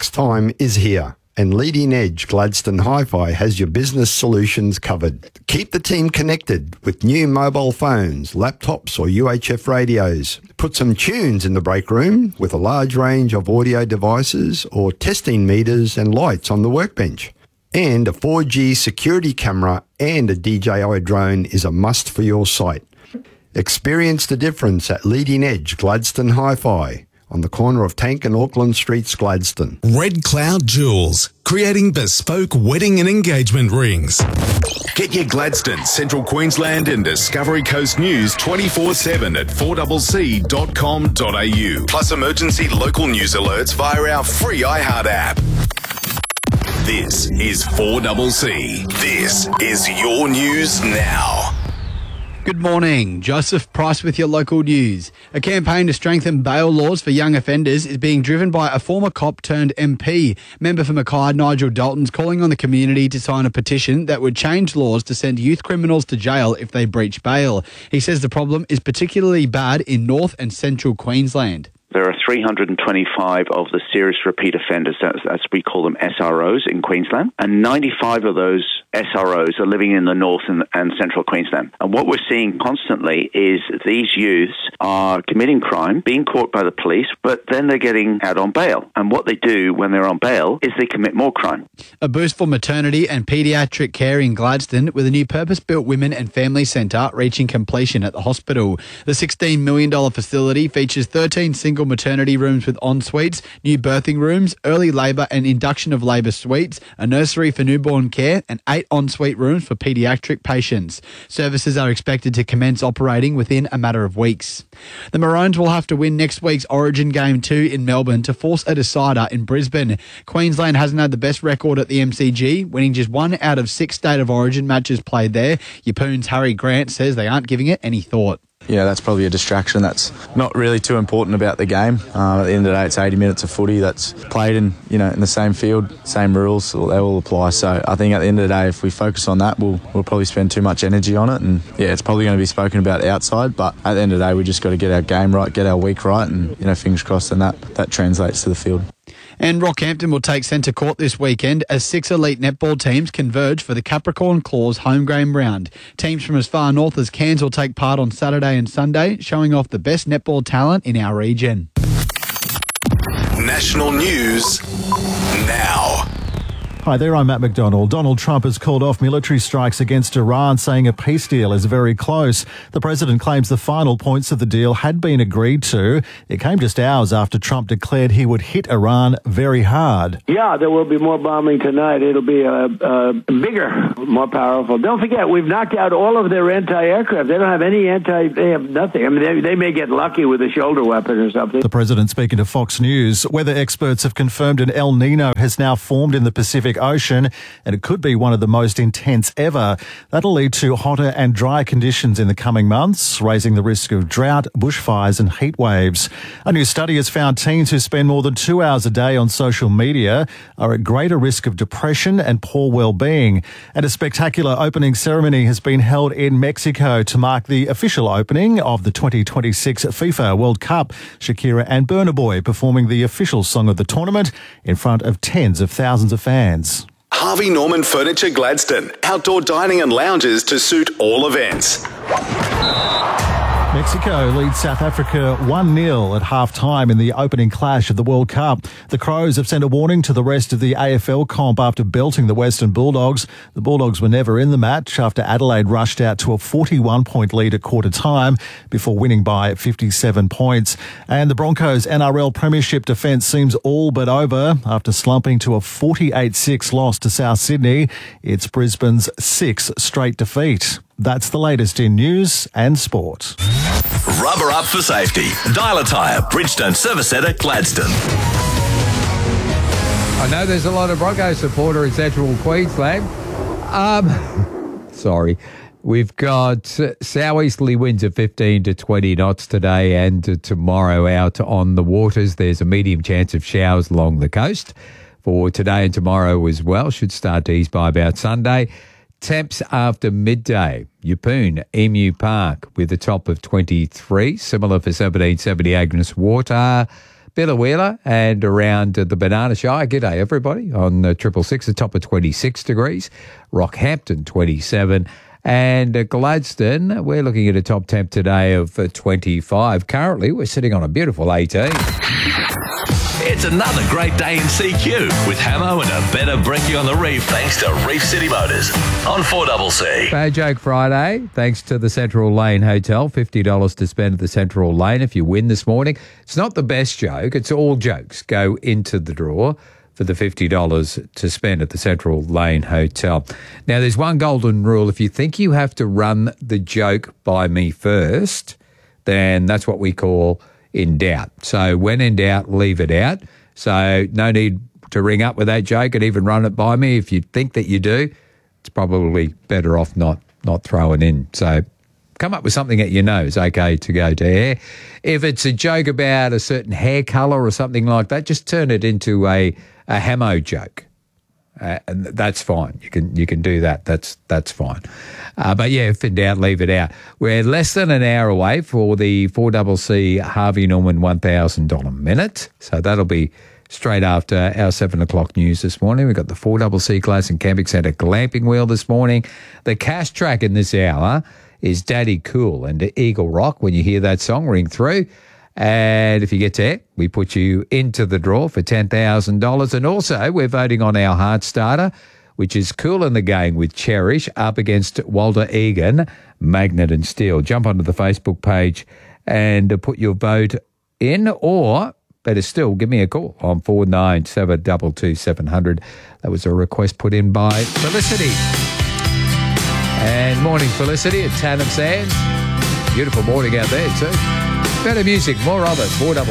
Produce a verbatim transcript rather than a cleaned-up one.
Flex time is here, and Leading Edge Gladstone Hi-Fi has your business solutions covered. Keep the team connected with new mobile phones, laptops or U H F radios. Put some tunes in the break room with a large range of audio devices or testing meters and lights on the workbench. And a four G security camera and a D J I drone is a must for your site. Experience the difference at Leading Edge Gladstone Hi-Fi on the corner of Tank and Auckland Streets, Gladstone. Red Cloud Jewels, creating bespoke wedding and engagement rings. Get your Gladstone, Central Queensland and Discovery Coast news twenty-four seven at four c c dot com dot a u. Plus emergency local news alerts via our free iHeart app. This is four C C. This is your news now. Good morning. Joseph Price with your local news. A campaign to strengthen bail laws for young offenders is being driven by a former cop turned M P. Member for Mackay, Nigel Dalton's calling on the community to sign a petition that would change laws to send youth criminals to jail if they breach bail. He says the problem is particularly bad in North and Central Queensland. There are three hundred twenty-five of the serious repeat offenders, as, as we call them, S R Os in Queensland, and ninety-five of those S R Os are living in the North and, and Central Queensland. And what we're seeing constantly is these youths are committing crime, being caught by the police, but then they're getting out on bail. And what they do when they're on bail is they commit more crime. A boost for maternity and paediatric care in Gladstone with a new purpose-built women and family centre reaching completion at the hospital. The sixteen million dollars facility features thirteen single maternity rooms with en-suites, new birthing rooms, early labour and induction of labour suites, a nursery for newborn care and eight en-suite rooms for paediatric patients. Services are expected to commence operating within a matter of weeks. The Maroons will have to win next week's Origin Game two in Melbourne to force a decider in Brisbane. Queensland hasn't had the best record at the M C G, winning just one out of six State of Origin matches played there. Yapoon's Harry Grant says they aren't giving it any thought. Yeah, that's probably a distraction. That's not really too important about the game. Uh, at the end of the day, it's eighty minutes of footy that's played in, you know, in the same field, same rules, so they all apply. So I think at the end of the day, if we focus on that, we'll we'll probably spend too much energy on it. And yeah, it's probably going to be spoken about outside. But at the end of the day, we just got to get our game right, get our week right, and you know, fingers crossed, and that that translates to the field. And Rockhampton will take centre court this weekend as six elite netball teams converge for the Capricorn Claws home game round. Teams from as far north as Cairns will take part on Saturday and Sunday, showing off the best netball talent in our region. National news now. Hi there, I'm Matt McDonald. Donald Trump has called off military strikes against Iran, saying a peace deal is very close. The president claims the final points of the deal had been agreed to. It came just hours after Trump declared he would hit Iran very hard. Yeah, there will be more bombing tonight. It'll be uh, uh, bigger, more powerful. Don't forget, we've knocked out all of their anti-aircraft. They don't have any anti, they have nothing. I mean, they, they may get lucky with a shoulder weapon or something. The president speaking to Fox News. Weather experts have confirmed an El Nino has now formed in the Pacific Ocean, and it could be one of the most intense ever. That'll lead to hotter and drier conditions in the coming months, raising the risk of drought, bushfires and heat waves. A new study has found teens who spend more than two hours a day on social media are at greater risk of depression and poor well-being. And a spectacular opening ceremony has been held in Mexico to mark the official opening of the twenty twenty-six FIFA World Cup. Shakira and Burna Boy performing the official song of the tournament in front of tens of thousands of fans. Harvey Norman Furniture Gladstone. Outdoor dining and lounges to suit all events. Mexico leads South Africa one nil at half-time in the opening clash of the World Cup. The Crows have sent a warning to the rest of the A F L comp after belting the Western Bulldogs. The Bulldogs were never in the match after Adelaide rushed out to a forty-one point lead at quarter time before winning by fifty-seven points. And the Broncos' N R L Premiership defence seems all but over after slumping to a forty-eight six loss to South Sydney. It's Brisbane's sixth straight defeat. That's the latest in news and sport. Rubber up for safety. Dial Tyre, Bridgestone Service Centre, Gladstone. I know there's a lot of Broncos supporter in Central Queensland. Um, sorry. We've got southeasterly winds of fifteen to twenty knots today and tomorrow out on the waters. There's a medium chance of showers along the coast for today and tomorrow as well. Should start to ease by about Sunday. Temps after midday, Yapoon, Emu Park with a top of twenty-three. Similar for seventeen seventy Agnes Water. Billa and around uh, the Banana Shire. G'day, everybody, on uh, Triple Six, a top of twenty-six degrees. Rockhampton, twenty-seven. And uh, Gladstone, we're looking at a top temp today of uh, twenty-five. Currently, we're sitting on a beautiful eighteen. It's another great day in C Q with Hamo and a better brekkie on the reef thanks to Reef City Motors on four C C. Bad Joke Friday, thanks to the Central Lane Hotel. fifty dollars to spend at the Central Lane if you win this morning. It's not the best joke. It's all jokes go into the draw for the fifty dollars to spend at the Central Lane Hotel. Now, there's one golden rule. If you think you have to run the joke by me first, then that's what we call in doubt. So when in doubt, leave it out. So no need to ring up with that joke and even run it by me. If you think that you do, it's probably better off not not throwing in. So come up with something that you know is okay to go to air. If it's a joke about a certain hair colour or something like that, just turn it into a, a Hamo joke. Uh, and that's fine. You can you can do that. That's that's fine. Uh, but yeah, if in doubt, leave it out. We're less than an hour away for the four C C Harvey Norman one thousand dollars minute. So that'll be straight after our seven o'clock news this morning. We've got the four C C Gladstone Camping Centre glamping wheel this morning. The cash track in this hour is Daddy Cool and Eagle Rock. When you hear that song, ring through. And if you get to it, we put you into the draw for ten thousand dollars. And also, we're voting on our heart starter, which is Cool in the Gang with Cherish up against Walter Egan, Magnet and Steel. Jump onto the Facebook page and put your vote in, or better still, give me a call on four nine seven two two seven zero zero. That was a request put in by Felicity. And morning, Felicity at Tannum Sands. Beautiful morning out there too. Better music, more of it, four C